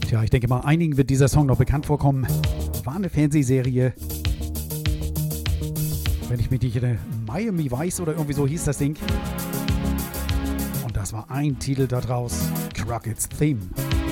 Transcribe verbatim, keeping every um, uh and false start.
Tja, ich denke mal, einigen wird dieser Song noch bekannt vorkommen. War eine Fernsehserie. Wenn ich mich nicht irre, Miami Vice oder irgendwie so hieß das Ding. Und das war ein Titel daraus, Crockett's Theme.